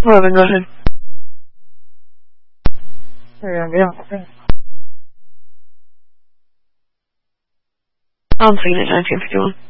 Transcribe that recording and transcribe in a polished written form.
Well, then go ahead. Yeah. I'm thinking it's 1951.